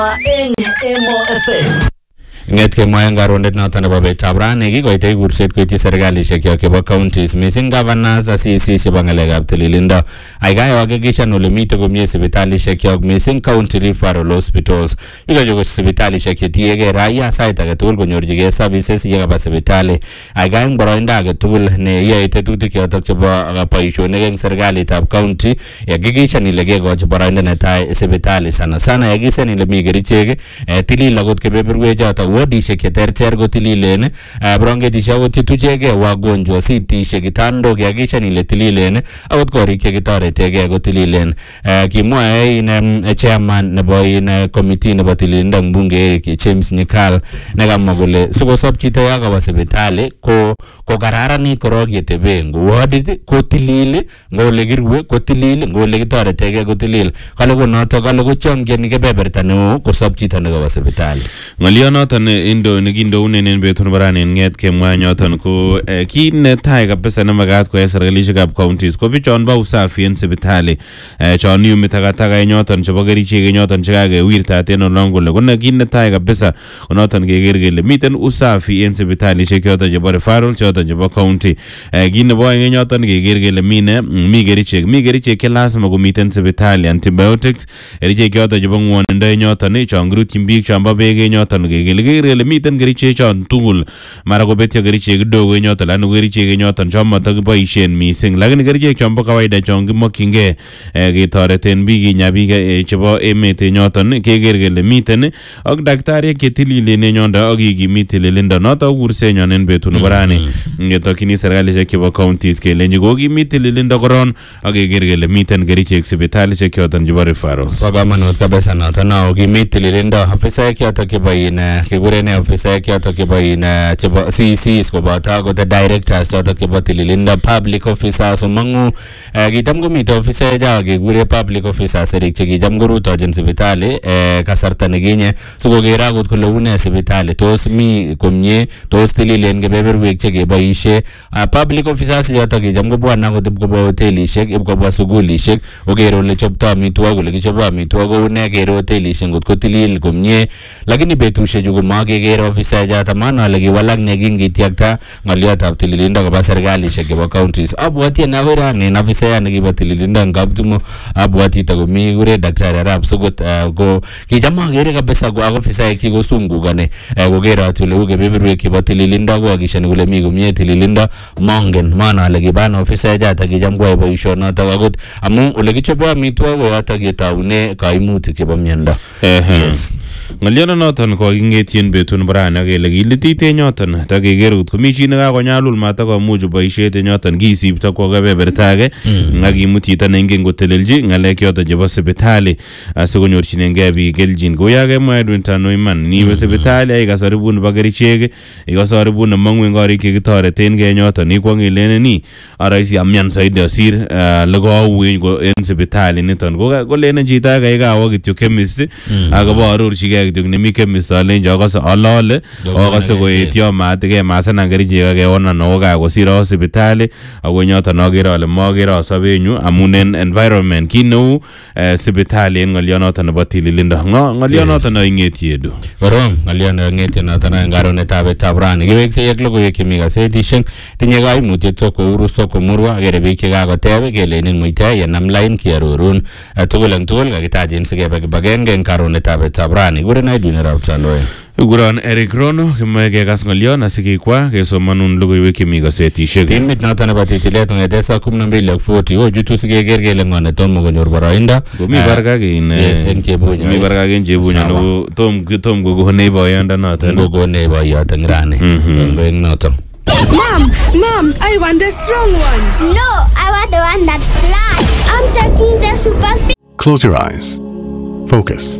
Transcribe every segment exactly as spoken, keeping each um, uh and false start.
eng Emo F M. Nget kemwae ngarondet noton nebo betab rani kikoitoi kurset koityi serikalishek yok chebo counties missing governors asisi chebo ngalekab tililindo aigai hakikishan ole mitei komie sipitalishek yok missing county referral hospitals ikocho ko sipitalishek chetiegei raia sait age tugul konyorchigei services yekaba sipitali aigai eng boroindo age tugul ne yoe tetutik yotok chebo boisionik eng serikalitab county hakikishan ile kekochi boroindo netai sipitali sana sana yakisen ile mi kerichek tilil akot kebeberwek chotok wodishek cheterter kotililen brongedishek akot chetuchegei wagonjwa sitishek kitandok yakishan ile tililen akot korik chekitoretegei kotililen kimwae in chairman nebo in committee nebo tililindo mbunge James Nyikal nekamwa kole sikosop chito yakaba sipitali ko ko kararanit korok yetebe wodit ko tilil ngole kirwe ko tilil ngole kitoretegei ko tilil kale ko noto kale ko chongiani kebeberta neo kosop chito nekaba sipitali ngolionoton indo nekindounen en betun barani nget kemwa nyoton ko kit netai kabisa nemagat koyai serikalishekab counties ko bichon ba usafi en sipitali chon yumi takataka nyoton chebo kerichek nyoton chekakewirtat en olon kole ko kit netai kabisa konoton keker kele miten usafi en sipitalishek choton chebo referral choton chebo county kit nebo oeng nyoton keker kele mine mi kerichek mi kerichek che lazima komiten sipitali antibiotics kerichek choton chebo ngwonindo nyoton chon kirutyin biik chon bo beek nyoton kekele kele miten kerichek chon tugul mara kobetyo kerichek kidogo nyoton lani kerichek nyoton chon matakiboisien missing lakini kerichek chon bo kawaida chon kimokyingei ketoreten biik kinya biik chebo emet nyoton keker kele miten ak daktariek chetililen nyondo ak kikimit tililindo noto kursenyon en betut nebo rani ngetokini serikalishek chebo counties kelenji kokimit tililindo koron ak keker kele miten kerichek sipitalishek choton chebo referrals. Bo kamanut kabisa noton no kimit tililindo afisaek choton chebo in kikuren afisaek choton chebo in chebo C Cs koboto akot directors choton chebo tililindo public officers umangu kitam komite ofisaek chao kekure public officers erik chekicham korutochin sipitali kasarta nekinye sikoker akot kole une sipitali tos mi komie tos tililen kebeberwek chekeboishe public officers choton kicham kobwone akot ibkobwa hotelishek ibkobwa sukulishek oker ole chopto amitwogik ole kichobe amitwogik koune kere hotelishek ngot kotilil komie lakini betushek chu komakeker officer choton maana ale kiwalak nekingityakta ngoliotab tililindo koba serikalishek chebo counties abwati en akoi rani en officeyat nekibo tililindo en Kaptumo abwati takomi kure daktari Arap Sokot ko kicham akere kabisa ak officer kikosungukani kokeroti ole u kebeberwek chebo tililindo kohakikishani kole mi komie tililindo mongen maana ale kiban officer choton kicham koyoe boisionotok akot amu ole kichobe amitwogik koyotok ketoune kaimutik chebo miondo. Yes. Ngaliano noton ko kingetien betun brana kele kilitite nyoton ta keker ut komi chi nekakonyalul mata komuch boisiet nyoton kisipto kwo kebebertage ngakimut chito neingen kotelelji ngalek yoton chebo sipitali asikonyorchinengei biik keljin koyake Edwin Tanoiman niwe sipitali ai kasaribun nebo kerichek ikasaribun nemangu en korik chekitoreten gei nyoton ikwongilene ni araisi amyan saidi asir lekouwen en sipitali niton kolene chito age kawo kityo chemist akobo arorchigei kityo nemi chemist alen akose alole akose koetyo matike masana kerichek akeona no kakosir sipitali ako nyoton akere ale makere asobenyu amun en environment kineu sipitali en ngolionoton nebo tililindo ngolionoton ingeti edu korom ngolionoton ngeti noton en karonetab betab rani kiwekse yek logoiwek chemi gazetishek tinye kaimutiet soko uru soko murwa akere biik chekakoteb kelenin muita yenam line kiarorun tugul eng tugul kakitajen sikebe kibagenge en karonetab betab rani kuren Edwin Arap Tanoe Uguran Eric Rono kimae kekas ngolion asikikwa kesomanun logoiwek chemi gazetishek. Timit noton nebo titilet ngete saa kumi na mbili ak forty ojutu sikeker kele ngone tomo konyor boroindo. Komi barkake yes en Chebunya. Mi barkake en Chebunya no tom tom kokone boyondo noton. Kokone boyondo ngrani. Eng noton. Mom, Mom, I want the strong one. No, I want the one that flies. I'm taking the super speed. Close your eyes. Focus.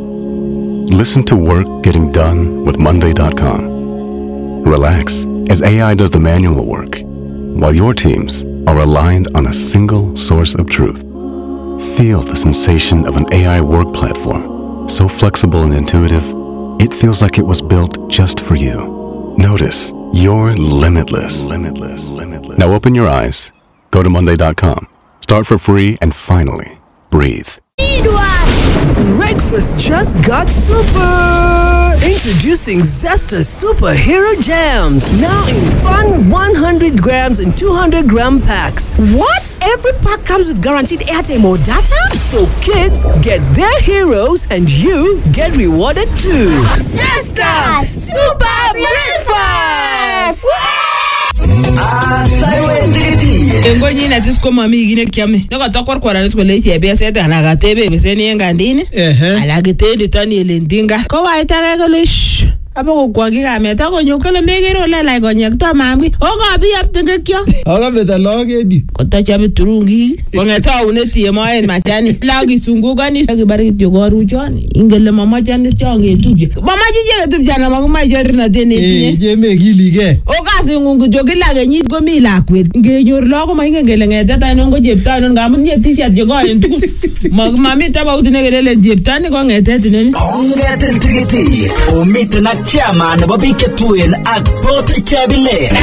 Listen to work getting done with Monday dot com. Relax as A I does the manual work, while your teams are aligned on a single source of truth. Feel the sensation of an A I work platform, so flexible and intuitive, it feels like it was built just for you. Notice you're limitless. Limitless. Limitless. Now open your eyes, go to Monday dot com, start for free, and finally, breathe. need one. Breakfast just got super! Introducing Zesta Superhero Jams. Now in fun one hundred grams and two hundred gram packs. What? Every pack comes with guaranteed airtime or data? So kids get their heroes and you get rewarded too. Zesta Super Breakfast! Ah, silent Engonyi na tisko mami gine kyame. Naka takwar kwara tisko le tie be seta na ga tebe be seni engandini. Eh. Ala gite de tani elendinga. Ko wa ita ga lish. Aba ko kwa giga meta ko nyokole megero la la go nyekta mamgi. O ga bi aptenge kyo. Aga beta loge di. Ko ta chabe turungi. Ko ngeta uneti e moen machani. La gi sungu gani gi bari ti go ruchoni. Ingele mama chani chonge tubje. Mama jije tubje na maguma jori na deni tinye. Eh, je me gilige. O ga singu jogi la ga nyit go mi la kwet. Nge nyor lo ko ma ngele ngeta ta no go jepta no ga mun yeti sia je go en tuku. Mama ta ba utine gele jepta ni go ngeta tineni. Ongete tigiti. O mitna chama na babike tuin at pot chabile.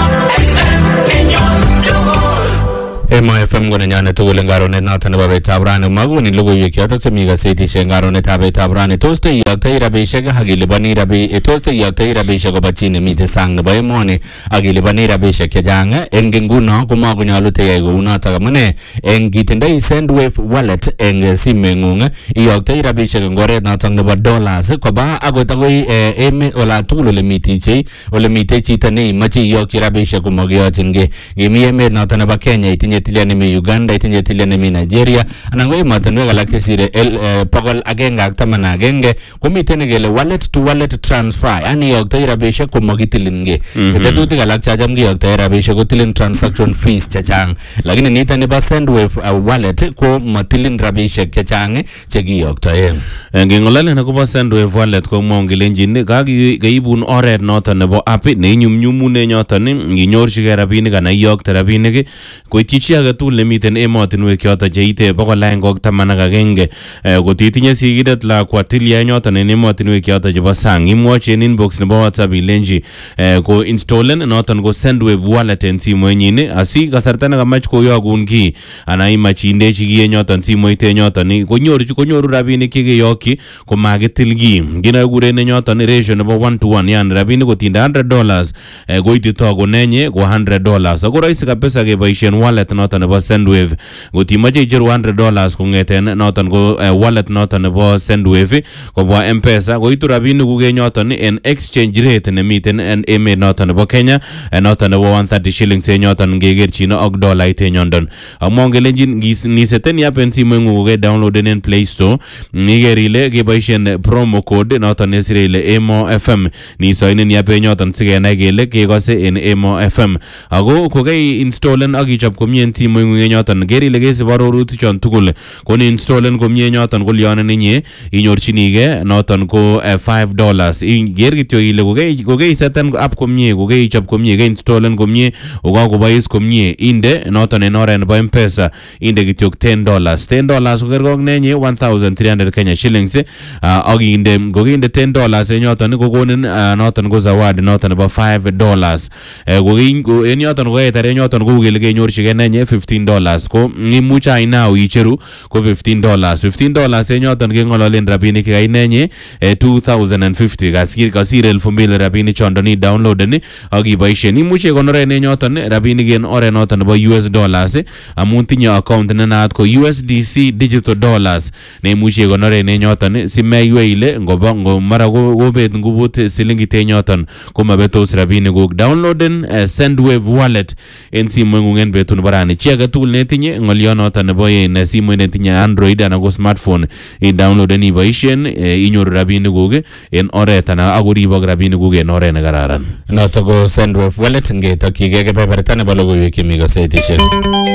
Emo F M gona nyane tugule ngaro ne natana babe tabrane magu ni lugu yeki atok miga seti shengaro ne tabe tabrane toste yakta irabe shega hagile bani rabe e toste yakta irabe shega bachine mite sang ne baye mone agile bani rabe shega janga engenguna kuma gunya lute yego una tagamane engitende Sendwave wallet eng simengunga yakta irabe shega ngore natang ne ba dollars ko ba agotagoi eme ola tulo le mitiche ole mitechi tane machi yakta irabe shega magya chinge gimi eme natana ba Kenya itinye tiliane mi Uganda itinye tiliane mi Nigeria anango matanwe galakte sire el uh, pagol agenga aktamana agenge kumitene gele wallet to wallet transfer yani yokta irabesha kumagitilinge mm -hmm. Tetuti galakcha jamgi yokta irabesha kutilin transaction fees chachang lakini nitane ba Sendwave uh, wallet ko matilin rabesha chachang chegi yokta em ngengolale na ko Sendwave wallet ko mongilenjin ga gaibun oret noton nebo app ne nyumnyumune nyoton nginyorchige rabinik ana yokta rabinik ko tichi aga tul le miten emotinwek choto cheite bokol aeng taman ak agenge ko titinye sigidet la kwatilia nyoton en emotinwek choto chebo sang imwochi en inbox nebo WhatsApp ilenji ko installen noton ko Sendwave wallet en simoinyin asi kasarta ne kamach koyogun ki ana imach indechi ki nyoton simoit nyoton konyoru konyoru rabinik chekeyokyi ko makitil ki ngina guren nyoton ratio nebo one to one yan rabinik kotinda one hundred dollars koitito konenye ko one hundred dollars ako rahisi kabisa keboisien wallet noton nebo Sendwave gotimache icheru one hundred dollars kongeten noton ko uh, wallet noton nebo Sendwave kobwa M-Pesa koitu rabinik kuke nyoton en exchange rate nemiten en emet noton nebo Kenya noton nebo one hundred thirty shillings en nyoton ngekerchino ak dolait en yondon amongelenjin niseten yapen simoingu kuke downloaden en Play Store niker ile keboisien promo code noton nesire ile Emo F M nisoinen yapen nyoton sikenai kele kekose en Emo F M ako kokei installen ak ichop komie en simoingu nyoton ker ile kesib arorutik chon tugul ko ni installen komie nyoton ko lyonen inye inyorchinige noton ko uh, five dollars ker kityo ile kokei kokei seten app komie kokei ichop komie ke installen komie ukakobois komie inde noton en oret nebo M-Pesa inde kityo ten dollars ten dollars ko kerkong nenye one thousand three hundred Kenya shillings uh, ak inde kokinde ten dollars en nyoton kokonin uh, noton ko zawadi noton nebo five dollars uh, kokei en nyoton ko etare nyoton ko kele kenyorchige nenye fifteen dollars ko imucha inao icheru ko fifteen dollars fifteen dollars en nyoton kengololen rabinik kai nenye eh, two thousand fifty kasir kasir elfu mbili rabinik chondo ni downloaden ak iboisien imuche konoren en nyoton rabinik en oret noton nebo U S dollars amun tinye account ne naat ko U S D C digital dollars ne imuche konoren en nyoton simeiwe ile ngoba ngo mara gobet ngubut silingit en nyoton ko mabetos rabinik kuk downloaden uh, Sendwave wallet en simoingung en betun barani chi age tugul netinye ngolyo noton nebo en simoit netinye Android anan ko smartphone in downloaden iboisien uh, inyoru rabinik kuk en oret ana akoribok rabinik kuk en oret ne kararan noto ko Sendwave wallet ngetokige kebeberta nebo logoiwek chemi gazetishek.